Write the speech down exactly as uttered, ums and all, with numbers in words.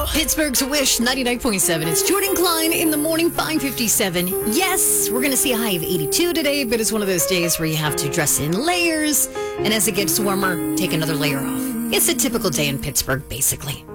Pittsburgh's Wish ninety-nine point seven. It's Jordan Klein in the morning, five fifty-seven. Yes, we're going to see a high of eighty-two today, but it's one of those days where you have to dress in layers. And as it gets warmer, take another layer off. It's a typical day in Pittsburgh, basically.